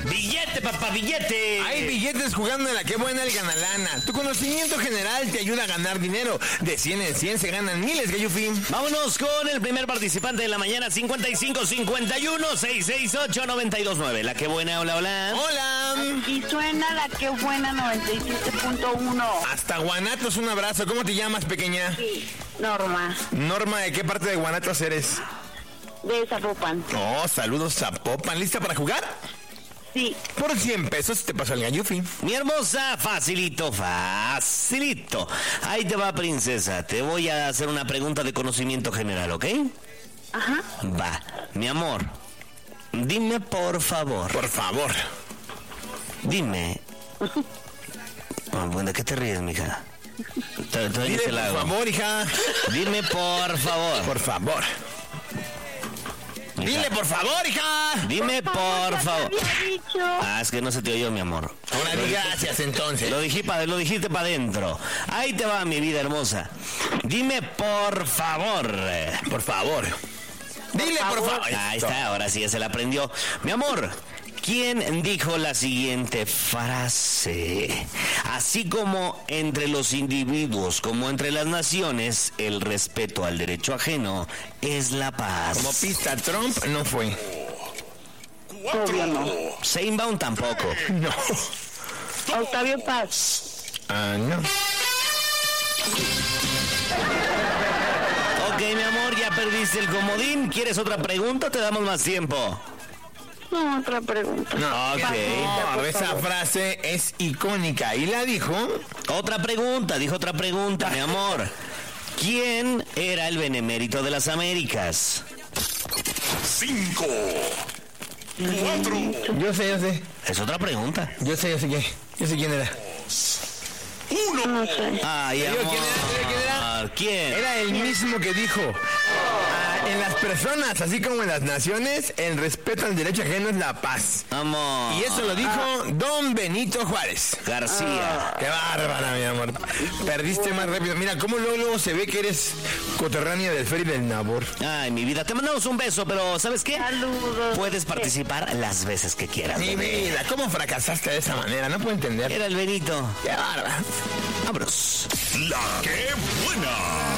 ¡Billete, papá, billete! Hay billetes jugando en la que buena el Ganalana. Tu conocimiento general te ayuda a ganar dinero. De 100 en 100 se ganan miles, Gayufi. Vámonos con el primer participante de la mañana, 5551-668-929. La que buena, hola, hola. Hola. Y suena la que buena 97.1. Hasta Guanatos, un abrazo. ¿Cómo te llamas, pequeña? Sí, Norma, Norma, ¿de qué parte de Guanatos eres? de Zapopan. Oh, saludos, Zapopan. ¿Lista para jugar? Sí, Por 100 pesos te paso el Gayufi. Mi hermosa, facilito, facilito. Ahí te va, princesa. Te voy a hacer una pregunta de conocimiento general, ¿ok? ajá. Va. Mi amor, dime por favor. Por favor. Dime. ¿De qué te ríes, mija? Dile por favor, hija. Dime por favor. Por favor. Mija. Dile por favor, hija. Dime por favor. Ya te había dicho. Ah, es que no se te oyó, mi amor. Ahora di gracias, entonces. Lo dijiste para adentro. Ahí te va, mi vida hermosa. Dime por favor. Por favor. Dile por favor. Ahí está, ahora sí ya se la aprendió. Mi amor, ¿quién dijo la siguiente frase? Así como entre los individuos, como entre las naciones, el respeto al derecho ajeno es la paz. Como pista, Trump no fue. Obvio no. Sheinbaum tampoco. No. Octavio Paz. Ah, no. Ok, mi amor, ya perdiste el comodín. ¿Quieres otra pregunta o te damos más tiempo? No, otra pregunta. No, Ok. no, esa frase es icónica. ¿Y la dijo? Otra pregunta, dijo otra pregunta, mi amor. ¿Quién era el benemérito de las Américas? 5, 4, Yo sé. Es otra pregunta. Yo sé quién era. 1. No sé. Ay, ¿Te digo amor. quién era? ¿Quién? Era el mismo que dijo. En las personas, así como en las naciones, el respeto al derecho ajeno es la paz. Amor. Y eso lo dijo Don Benito Juárez. García. Qué bárbara, mi amor. Perdiste más rápido. Mira, cómo luego se ve que eres coterránea del Fer y del Nabor. Ay, mi vida, te mandamos un beso, pero ¿sabes qué? Saludos. Puedes participar las veces que quieras. Mi bebé. vida, ¿cómo fracasaste de esa manera? No puedo entender. Era el Benito. Qué bárbara. Abros. La que buena.